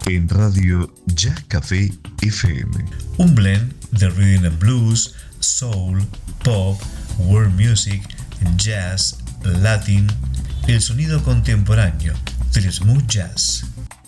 en Radio Ya Café FM. Un blend de rhythm and blues, soul, pop, world music, jazz, latin, el sonido contemporáneo del smooth jazz.